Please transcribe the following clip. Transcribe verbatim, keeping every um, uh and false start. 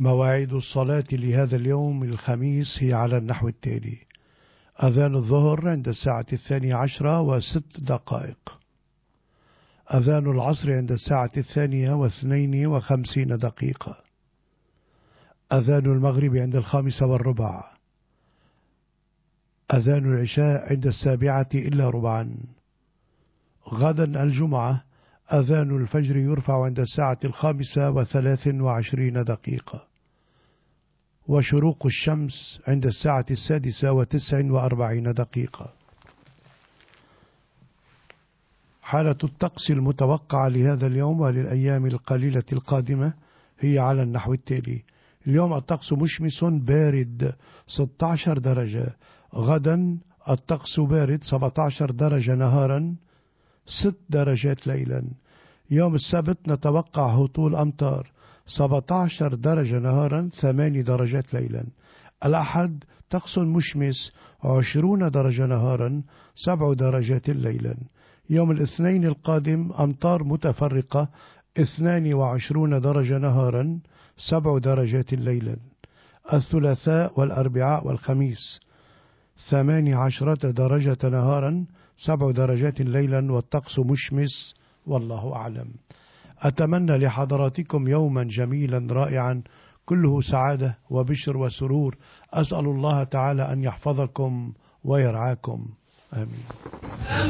مواعيد الصلاة لهذا اليوم الخميس هي على النحو التالي: أذان الظهر عند الساعة الثانية عشرة وست دقائق، أذان العصر عند الساعة الثانية واثنين وخمسين دقيقة، أذان المغرب عند الخامسة والربع، أذان العشاء عند السابعة إلا ربعا. غدا الجمعة أذان الفجر يرفع عند الساعة الخامسة وثلاث وعشرين دقيقة، وشروق الشمس عند الساعة السادسة وتسع وأربعين دقيقة. حالة الطقس المتوقعة لهذا اليوم وللأيام القليلة القادمة هي على النحو التالي: اليوم الطقس مشمس بارد ستة عشر درجة، غدا الطقس بارد سبعة عشر درجة نهارا، ست درجات ليلا. يوم السبت نتوقع هطول أمطار سبعة عشر درجة نهارا، ثمان درجات ليلا. الأحد طقس مشمس عشرون درجة نهارا، سبع درجات ليلا. يوم الاثنين القادم أمطار متفرقة، اثنان وعشرون درجة نهارا، سبع درجات ليلا. الثلاثاء والأربعاء والخميس ثمان عشرة درجة نهارا، سبع درجات ليلا، والطقس مشمس، والله أعلم. أتمنى لحضراتكم يوما جميلا رائعا كله سعادة وبشر وسرور. أسأل الله تعالى أن يحفظكم ويرعاكم، آمين.